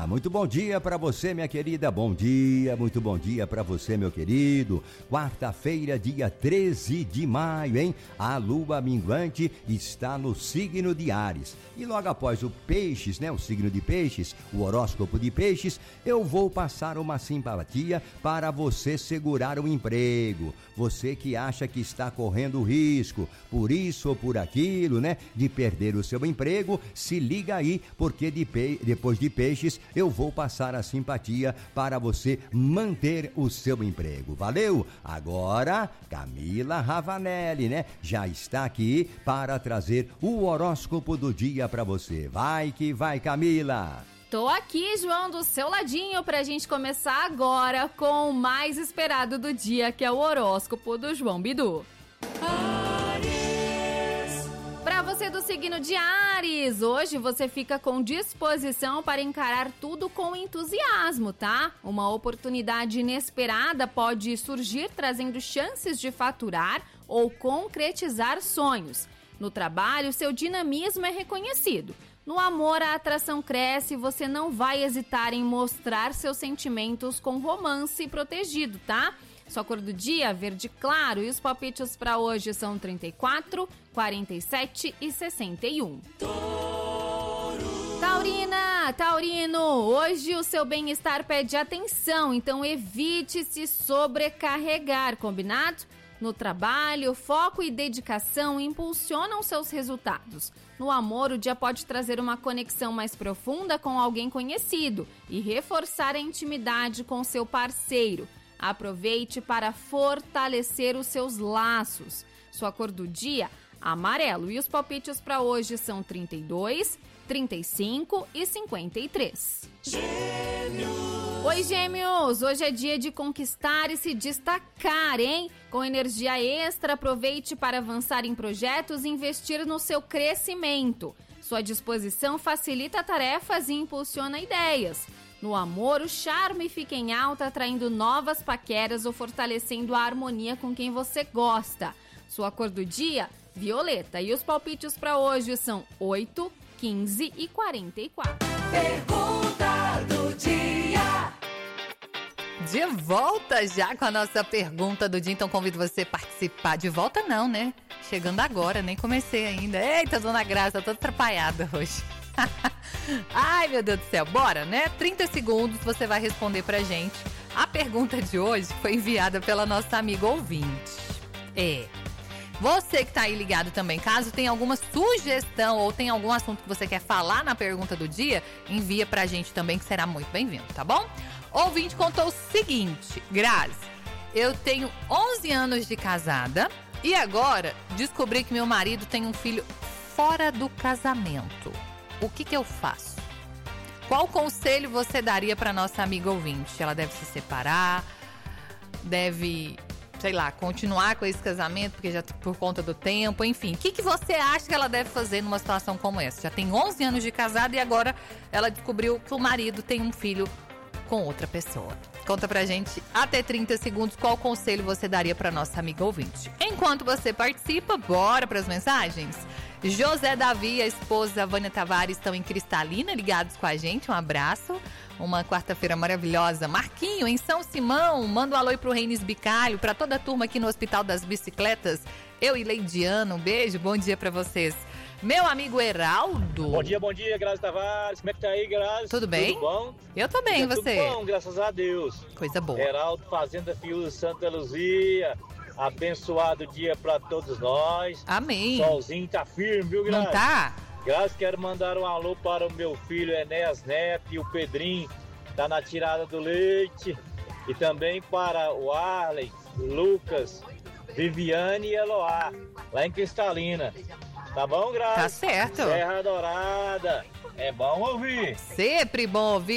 Muito bom dia para você, minha querida. Bom dia, muito bom dia para você, meu querido. Quarta-feira, dia 13 de maio, hein? A lua minguante está no signo de Áries. E logo após o Peixes, né? O signo de Peixes, o horóscopo de Peixes, eu vou passar uma simpatia para você segurar o emprego. Você que acha que está correndo risco, por isso ou por aquilo, né? De perder o seu emprego, se liga aí, porque depois de Peixes, eu vou passar a simpatia para você manter o seu emprego. Valeu? Agora, Camila Ravanelli, né? Já está aqui para trazer o horóscopo do dia para você. Vai que vai, Camila! Tô aqui, João, do seu ladinho, pra gente começar agora com o mais esperado do dia, que é o horóscopo do João Bidu. Para você do signo de Áries, hoje você fica com disposição para encarar tudo com entusiasmo, tá? Uma oportunidade inesperada pode surgir trazendo chances de faturar ou concretizar sonhos. No trabalho, seu dinamismo é reconhecido. No amor, a atração cresce e você não vai hesitar em mostrar seus sentimentos com romance protegido, tá? Sua cor do dia, verde claro, e os palpites para hoje são 34, 47 e 61. Taurino, hoje o seu bem-estar pede atenção, então evite se sobrecarregar, combinado? No trabalho, foco e dedicação impulsionam seus resultados. No amor, o dia pode trazer uma conexão mais profunda com alguém conhecido e reforçar a intimidade com seu parceiro. Aproveite para fortalecer os seus laços. Sua cor do dia, amarelo. E os palpites para hoje são 32, 35 e 53. Oi, Gêmeos! Hoje é dia de conquistar e se destacar, hein? Com energia extra, aproveite para avançar em projetos e investir no seu crescimento. Sua disposição facilita tarefas e impulsiona ideias. No amor, o charme fica em alta, atraindo novas paqueras ou fortalecendo a harmonia com quem você gosta. Sua cor do dia, violeta. E os palpites para hoje são 8, 15 e 44. Pergunta do dia. De volta já com a nossa pergunta do dia, então convido você a participar. De volta não, né? Chegando agora, nem comecei ainda. Eita, dona Graça, tô atrapalhada hoje. Ai, meu Deus do céu, bora, né? 30 segundos você vai responder pra gente. A pergunta de hoje foi enviada pela nossa amiga ouvinte. Você que tá aí ligado também, caso tenha alguma sugestão ou tenha algum assunto que você quer falar na pergunta do dia, envia pra gente também, que será muito bem-vindo, tá bom? O ouvinte contou o seguinte: Grazi, eu tenho 11 anos de casada e agora descobri que meu marido tem um filho fora do casamento. O que eu faço? Qual conselho você daria para nossa amiga ouvinte? Ela deve se separar? Deve, sei lá, continuar com esse casamento porque já por conta do tempo? Enfim, o que você acha que ela deve fazer numa situação como essa? Já tem 11 anos de casada e agora ela descobriu que o marido tem um filho com outra pessoa. Conta pra gente até 30 segundos qual conselho você daria para nossa amiga ouvinte. Enquanto você participa, bora para as mensagens? José Davi e a esposa Vânia Tavares estão em Cristalina, ligados com a gente. Um abraço. Uma quarta-feira maravilhosa. Marquinho, em São Simão, manda um alô aí pro Reines Bicalho, pra toda a turma aqui no Hospital das Bicicletas. Eu e Leidiano, um beijo, bom dia pra vocês. Meu amigo Heraldo. Bom dia, Grazi Tavares. Como é que tá aí, Grazi? Tudo bem? Tudo bom? Eu tô bem, você? Tudo bom, graças a Deus. Coisa boa. Heraldo, Fazenda Fiúza, Santa Luzia. Abençoado dia pra todos nós. Amém. Solzinho tá firme, viu, Grazi? Não tá? Grazi, quero mandar um alô para o meu filho Enéas Neto e o Pedrinho, tá na tirada do leite. E também para o Arley, Lucas, Viviane e Eloá, lá em Cristalina. Tá bom, Grazi? Tá certo. Serra Dourada. É bom ouvir. Sempre bom ouvir.